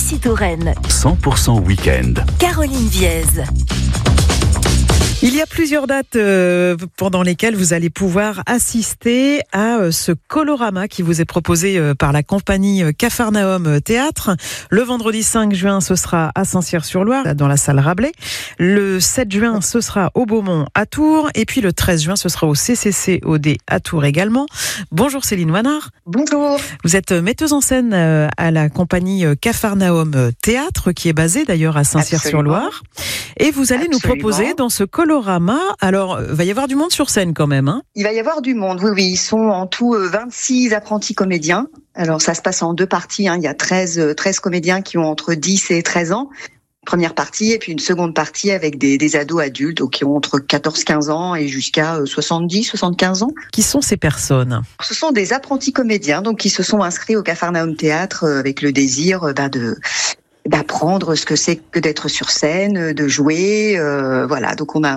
Ici Touraine. 100% week-end. Caroline Viez. Il y a plusieurs dates pendant lesquelles vous allez pouvoir assister à ce colorama qui vous est proposé par la compagnie Capharnaüm Théâtre. Le vendredi 5 juin, ce sera à Saint-Cyr-sur-Loire, dans la salle Rabelais. Le 7 juin, ce sera au Beaumont à Tours. Et puis le 13 juin, ce sera au CCCOD à Tours également. Bonjour Céline Ouanard. Bonjour. Vous êtes metteuse en scène à la compagnie Capharnaüm Théâtre, qui est basée d'ailleurs à Saint-Cyr-sur-Loire. Et vous allez nous proposer dans ce colorama, alors va y avoir du monde sur scène quand même, hein? Il va y avoir du monde, oui. Ils sont en tout 26 apprentis comédiens. Alors ça se passe en deux parties, hein. Il y a 13 comédiens qui ont entre 10 et 13 ans. Première partie, et puis une seconde partie avec des ados adultes qui ont entre 14-15 ans et jusqu'à 70-75 ans. Qui sont ces personnes? Ce sont des apprentis comédiens donc qui se sont inscrits au Capharnaüm Théâtre avec le désir d'apprendre ce que c'est que d'être sur scène, de jouer, voilà. Donc on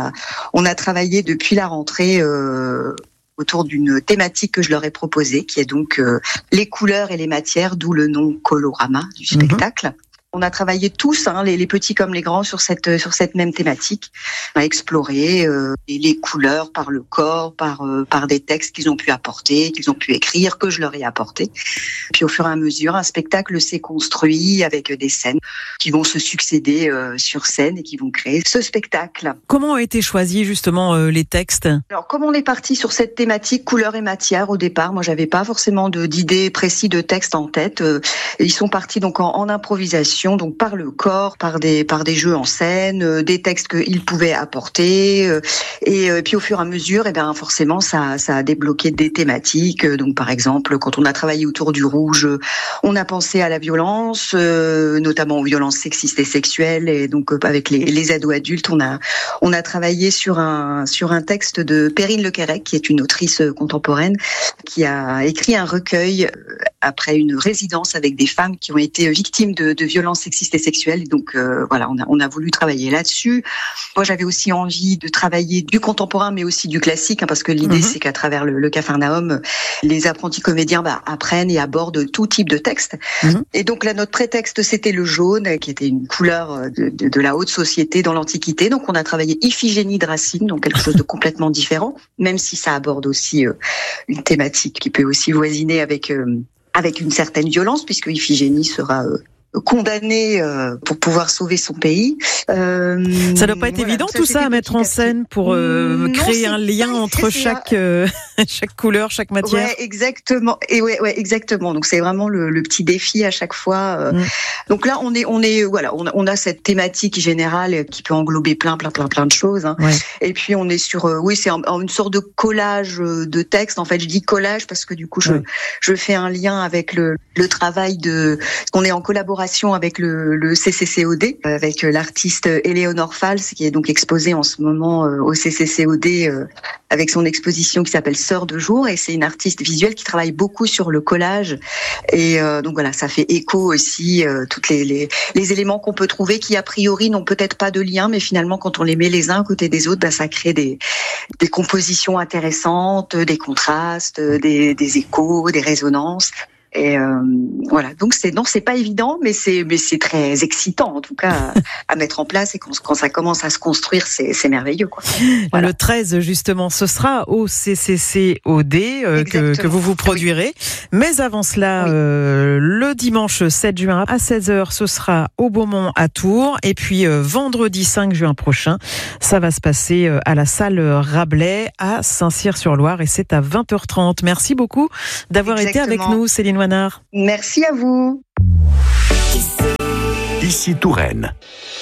a travaillé depuis la rentrée autour d'une thématique que je leur ai proposée, qui est donc les couleurs et les matières, d'où le nom colorama du spectacle. On a travaillé tous, les petits comme les grands, sur cette même thématique. On a exploré les couleurs par le corps, par des textes qu'ils ont pu apporter, qu'ils ont pu écrire, que je leur ai apporté. Puis au fur et à mesure, un spectacle s'est construit avec des scènes qui vont se succéder sur scène et qui vont créer ce spectacle. Comment ont été choisis justement les textes? Alors comme on est parti sur cette thématique couleurs et matières au départ, moi j'avais pas forcément d'idées précises de texte en tête. Ils sont partis donc en improvisation, donc par le corps, par des jeux en scène, des textes qu'ils pouvaient apporter, et puis au fur et à mesure, forcément ça a débloqué des thématiques. Donc par exemple, quand on a travaillé autour du rouge, on a pensé à la violence, notamment aux violences sexistes et sexuelles, et donc avec les ados adultes, on a travaillé sur un texte de Perrine Lequerec, qui est une autrice contemporaine, qui a écrit un recueil après une résidence avec des femmes qui ont été victimes de violences sexistes et sexuelles. Et donc voilà, on a voulu travailler là-dessus. Moi, j'avais aussi envie de travailler du contemporain, mais aussi du classique, parce que l'idée, c'est qu'à travers le Capharnaüm, les apprentis comédiens apprennent et abordent tout type de texte. Et donc là, notre prétexte, c'était le jaune, qui était une couleur de la haute société dans l'Antiquité. Donc on a travaillé Iphigénie de Racine, donc quelque chose de complètement différent, même si ça aborde aussi une thématique qui peut aussi voisiner avec une certaine violence, puisque Iphigénie sera condamnée pour pouvoir sauver son pays. Ça doit pas être évident tout ça à mettre en scène pour créer un lien entre chaque couleur, chaque matière. Ouais, exactement. Et ouais, exactement. Donc c'est vraiment le petit défi à chaque fois. Donc là, on a cette thématique générale qui peut englober plein de choses. Hein. Ouais. Et puis on est sur, c'est une sorte de collage de textes. En fait, je dis collage parce que du coup, je fais un lien avec le travail on est en collaboration avec le CCCOD, avec l'artiste Éléonore Fals, qui est donc exposée en ce moment au CCCOD avec son exposition qui s'appelle Sœurs de jour, et c'est une artiste visuelle qui travaille beaucoup sur le collage. Et donc voilà, ça fait écho aussi toutes les éléments qu'on peut trouver qui a priori n'ont peut-être pas de lien, mais finalement quand on les met les uns à côté des autres, ça crée des compositions intéressantes, des contrastes, des échos, des résonances. Et voilà, donc c'est pas évident, mais c'est très excitant en tout cas à mettre en place, et quand ça commence à se construire, c'est merveilleux, quoi. Voilà. Le 13 justement, ce sera au CCCOD que vous produirez. Mais avant cela, le dimanche 7 juin à 16h, ce sera au Beaumont à Tours, et puis vendredi 5 juin prochain, ça va se passer à la salle Rabelais à Saint-Cyr-sur-Loire, et c'est à 20h30. Merci beaucoup d'avoir été avec nous, Céline Ouanard. Merci à vous. Ici Touraine.